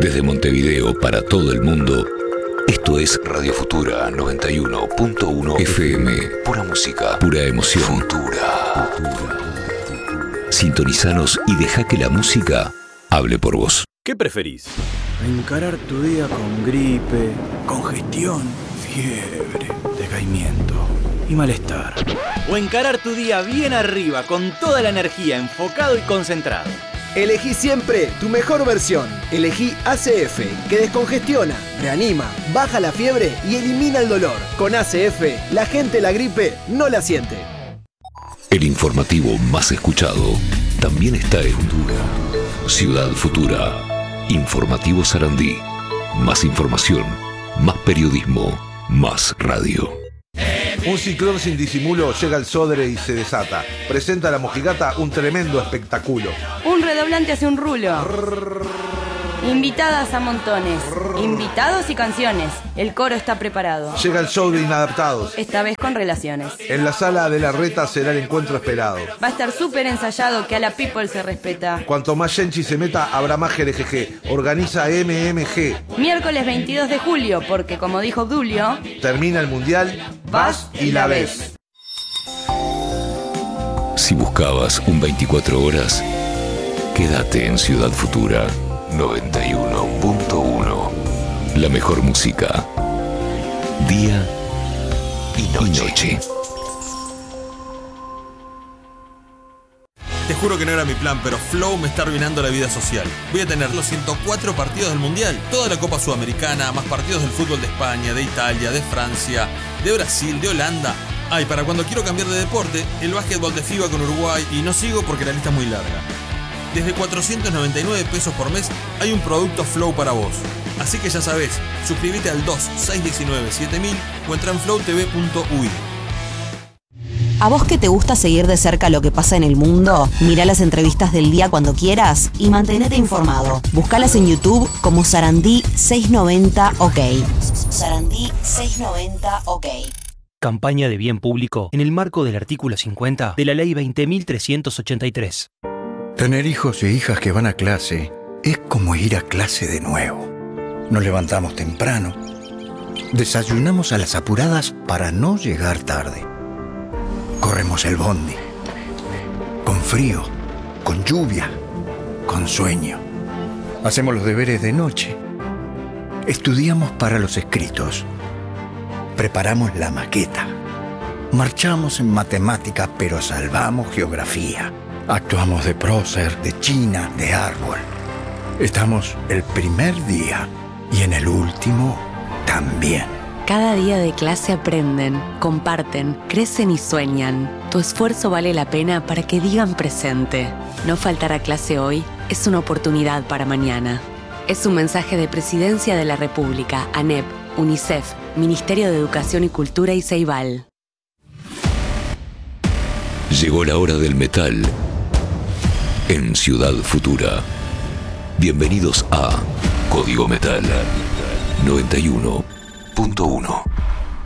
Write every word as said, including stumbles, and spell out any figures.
Desde Montevideo para todo el mundo, esto es Radio Futura noventa y uno punto uno F M. Pura música, pura emoción. Futura. Sintonizanos y deja que la música hable por vos. ¿Qué preferís? Encarar tu día con gripe, congestión, fiebre, decaimiento y malestar. ¿O encarar tu día bien arriba, con toda la energía, enfocado y concentrado? Elegí siempre tu mejor versión. Elegí A C F, que descongestiona, reanima, baja la fiebre y elimina el dolor. Con A C F, la gente la gripe no la siente. El informativo más escuchado también está en Futura. Ciudad Futura. Informativo Sarandí. Más información, más periodismo, más radio. Un ciclón sin disimulo llega al Sodre y se desata. Presenta a la mojigata un tremendo espectáculo. Un redoblante hace un rulo. Invitadas a montones. Invitados y canciones. El coro está preparado. Llega el show de Inadaptados. Esta vez con relaciones. En la sala de la Reta será el encuentro esperado. Va a estar súper ensayado, que a la people se respeta. Cuanto más Genchi se meta, habrá más G L G G. Organiza M M G. Miércoles veintidós de julio, porque como dijo Obdulio, termina el mundial, vas y la ves. Si buscabas un veinticuatro horas, quédate en Ciudad Futura noventa y uno punto uno. La mejor música, día y noche. y noche. Te juro que no era mi plan, pero Flow me está arruinando la vida social. Voy a tener los ciento cuatro partidos del Mundial, toda la Copa Sudamericana, más partidos del fútbol de España, de Italia, de Francia, de Brasil, de Holanda. Ah, y para cuando quiero cambiar de deporte, el básquetbol de FIBA con Uruguay, y no sigo porque la lista es muy larga. Desde cuatrocientos noventa y nueve pesos por mes hay un producto Flow para vos. Así que ya sabés, suscríbete al dos seis uno nueve siete mil o entra en flow t v punto u y. ¿A vos que te gusta seguir de cerca lo que pasa en el mundo? Mirá las entrevistas del día cuando quieras y mantenete informado. Búscalas en YouTube como Sarandí seiscientos noventa OK. Sarandí seiscientos noventa OK. Campaña de bien público en el marco del artículo cincuenta de la Ley veinte mil trescientos ochenta y tres. Tener hijos e hijas que van a clase es como ir a clase de nuevo. Nos levantamos temprano, desayunamos a las apuradas para no llegar tarde. Corremos el bondi, con frío, con lluvia, con sueño. Hacemos los deberes de noche. Estudiamos para los escritos. Preparamos la maqueta. Marchamos en matemática, pero salvamos geografía. Actuamos de prócer, de china, de árbol. Estamos el primer día y en el último también. Cada día de clase aprenden, comparten, crecen y sueñan. Tu esfuerzo vale la pena para que digan presente. No faltar a clase hoy es una oportunidad para mañana. Es un mensaje de Presidencia de la República, ANEP, UNICEF, Ministerio de Educación y Cultura y Ceibal. Llegó la hora del metal en Ciudad Futura. Bienvenidos a Código Metal noventa y uno punto uno.